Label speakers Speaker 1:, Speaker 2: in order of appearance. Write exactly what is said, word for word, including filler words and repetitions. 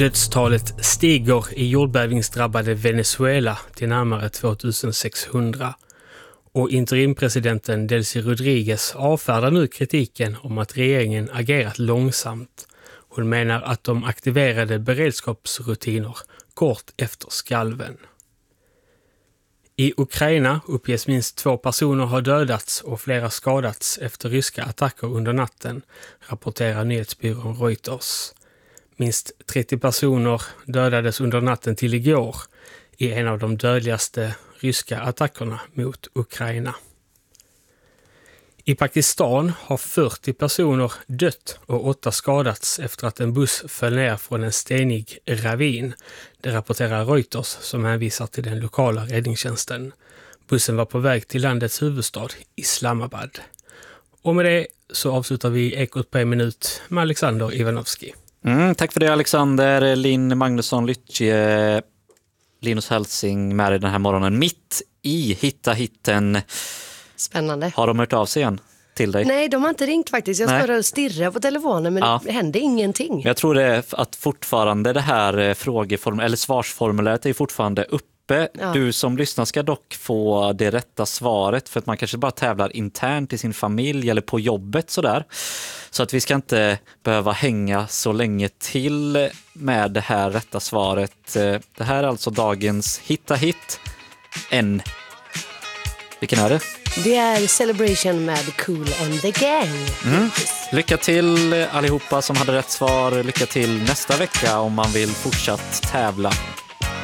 Speaker 1: Dödstalet stiger i jordbävningsdrabbade Venezuela till närmare tvåtusensexhundra och interimpresidenten Delcy Rodriguez avfärdar nu kritiken om att regeringen agerat långsamt. Hon menar att de aktiverade beredskapsrutiner kort efter skalven. I Ukraina uppges minst två personer ha dödats och flera skadats efter ryska attacker under natten, rapporterar nyhetsbyrån Reuters. Minst trettio personer dödades under natten till igår i en av de dödligaste ryska attackerna mot Ukraina. I Pakistan har fyrtio personer dött och åtta skadats efter att en buss föll ner från en stenig ravin. Det rapporterar Reuters som hänvisar till den lokala räddningstjänsten. Bussen var på väg till landets huvudstad Islamabad. Och med det så avslutar vi Ekot på en minut med Alexander Ivanovski.
Speaker 2: Mm, tack för det Alexander. Linn Magnusson, Lytje, Linus Hälsing med dig den här morgonen. Mitt i Hitta hitten.
Speaker 3: Spännande.
Speaker 2: Har de hört av sig igen till dig?
Speaker 3: Nej, de har inte ringt faktiskt. Jag står och stirrar på telefonen men ja. Det händer ingenting.
Speaker 2: Jag tror det är att fortfarande det här frågeform eller svarsformuläret är fortfarande uppe. Ja. Du som lyssnar ska dock få det rätta svaret för att man kanske bara tävlar internt i sin familj eller på jobbet sådär. Så att vi ska inte behöva hänga så länge till med det här rätta svaret. Det här är alltså dagens Hitta Hit. En. Vilken är det?
Speaker 3: Det är Celebration med Kool and the Gang.
Speaker 2: Mm. Lycka till allihopa som hade rätt svar. Lycka till nästa vecka om man vill fortsatt tävla.